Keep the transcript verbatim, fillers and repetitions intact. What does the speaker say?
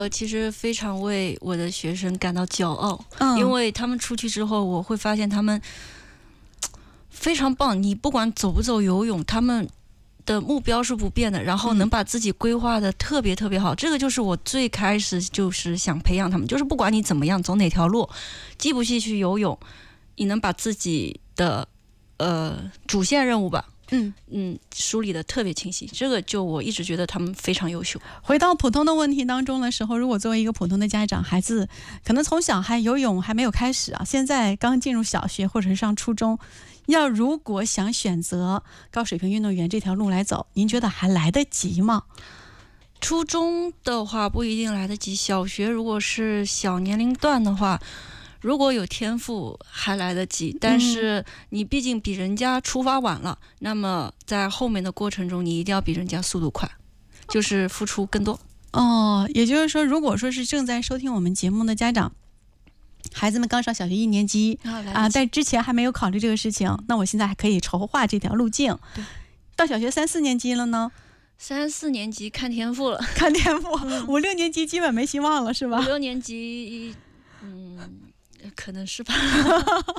呃，其实非常为我的学生感到骄傲， 嗯， 因为他们出去之后，我会发现他们非常棒。你不管走不走游泳，他们的目标是不变的，然后能把自己规划的特别特别好。这个就是我最开始就是想培养他们，就是不管你怎么样走哪条路，既不细去游泳，你能把自己的呃主线任务吧。 嗯嗯，梳理的特别清晰，这个就我一直觉得他们非常优秀。 回到普通的问题当中的时候，如果作为一个普通的家长，孩子可能从小还游泳还没有开始啊，现在刚进入小学或者是上初中，要如果想选择高水平运动员这条路来走，您觉得还来得及吗？ 初中的话不一定来得及，小学如果是小年龄段的话，如果有天赋还来得及，但是你毕竟比人家出发晚了，那么在后面的过程中你一定要比人家速度快，就是付出更多。 哦，也就是说，如果说是正在收听我们节目的家长，孩子们刚上小学一年级啊，在之前还没有考虑这个事情，那我现在还可以筹划这条路径。 对， 到小学三四年级了呢？ 三四年级看天赋了， 看天赋。嗯、五六年级基本没希望了，是吧？ 五六年级，嗯。可能是吧